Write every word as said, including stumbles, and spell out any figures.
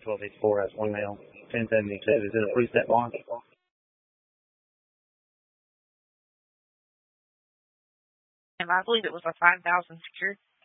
twelve eighty-four has one male, ten seventy-two. Is it a preset bond? And I believe it was a five thousand secured.